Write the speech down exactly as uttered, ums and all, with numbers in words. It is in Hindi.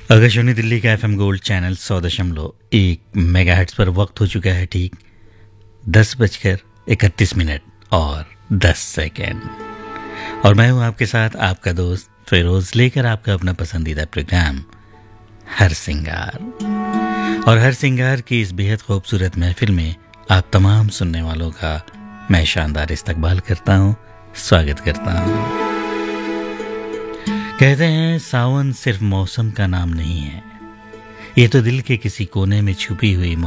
आकाशवाणी दिल्ली का एफएम गोल्ड चैनल सौ दशमलव एक मेगाहर्ट्ज पर वक्त हो चुका है ठीक दस बजकर इकतीस मिनट और दस सेकेंड। और मैं हूं आपके साथ आपका दोस्त फिरोज, लेकर आपका अपना पसंदीदा प्रोग्राम हर सिंगार। और हर सिंगार की इस बेहद खूबसूरत महफिल में आप तमाम सुनने वालों का मैं शानदार इस्तकबाल करता हूं, स्वागत करता हूं। कहते हैं सावन सिर्फ मौसम का नाम नहीं है, ये तो दिल के किसी कोने में छुपी हुई